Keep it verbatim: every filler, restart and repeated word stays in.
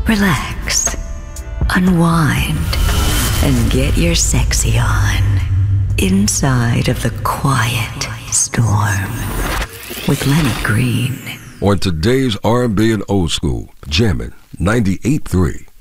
relax, unwind, and get your sexy on inside of the quiet storm with Lenny Green. On today's R and B and Old School, jamming ninety-eight point three